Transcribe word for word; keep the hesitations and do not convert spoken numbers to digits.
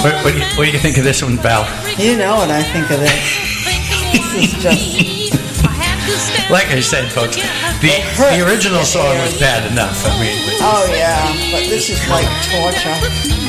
What, what, do you, what do you think of this one, Val? You know what I think of this. This is just... Like I said, folks, the, the original song was bad enough. I mean, oh, yeah, but this is like torture.